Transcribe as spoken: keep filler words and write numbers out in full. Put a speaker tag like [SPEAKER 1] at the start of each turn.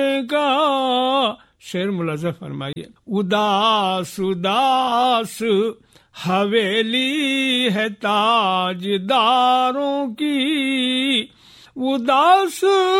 [SPEAKER 1] का शेर मुलाजा फरमाइए। उदास उदास हवेली है ताजदारों की, उदास